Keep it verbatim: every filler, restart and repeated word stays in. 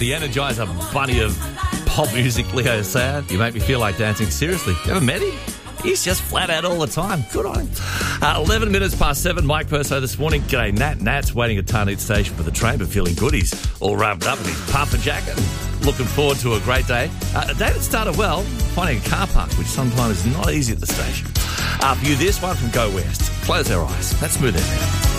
the Energizer Bunny of pop music, Leo Sayer. You make me feel like dancing. Seriously, you ever met him? He's just flat out all the time. Good on him. Uh, eleven minutes past seven, Mike Perso this morning. G'day, Nat. Nat's waiting at Tarneit Station for the train, but feeling good. He's all rubbed up in his puffer jacket. Looking forward to a great day. Uh, a day that started well, finding a car park, which sometimes is not easy at the station. Uh, for you, this one from Go West. Close our eyes. That's Smooth F M.